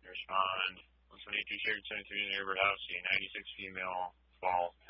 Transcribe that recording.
Respond. 172 Sheridan 73 in the neighborhood house, a 96 female fall.